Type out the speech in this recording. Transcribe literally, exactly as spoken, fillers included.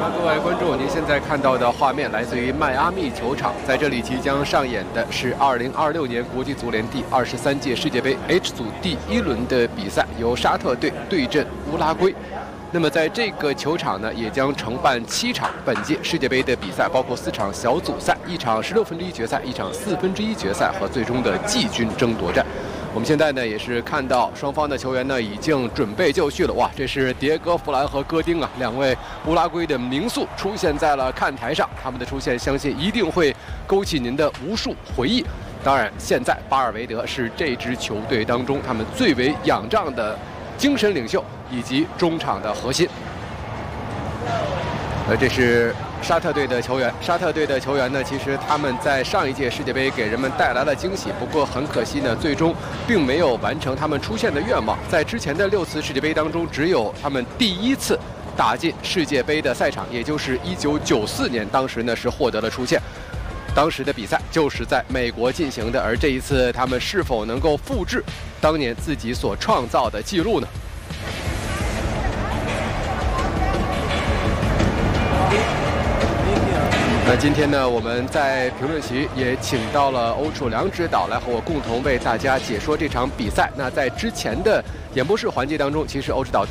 好，各位观众，您现在看到的画面来自于迈阿密球场，在这里即将上演的是二零二六年国际足联第二十三届世界杯 H 组第一轮的比赛，由沙特队对阵乌拉圭。那么在这个球场呢，也将承办七场本届世界杯的比赛，包括四场小组赛、一场十六分之一决赛、一场四分之一决赛和最终的季军争夺战。我们现在呢也是看到双方的球员呢已经准备就绪了。哇，这是迭戈·弗兰和戈丁啊，两位乌拉圭的名宿出现在了看台上，他们的出现相信一定会勾起您的无数回忆。当然，现在巴尔韦德是这支球队当中他们最为仰仗的精神领袖以及中场的核心。呃，这是沙特队的球员。沙特队的球员呢，其实他们在上一届世界杯给人们带来了惊喜，不过很可惜呢，最终并没有完成他们出现的愿望。在之前的六次世界杯当中，只有他们第一次打进世界杯的赛场，也就是一九九四年，当时呢是获得了出线。当时的比赛就是在美国进行的，而这一次他们是否能够复制当年自己所创造的记录呢？那今天呢，我们在评论席也请到了欧楚良指导来和我共同为大家解说这场比赛。那在之前的演播室环节当中，其实欧指导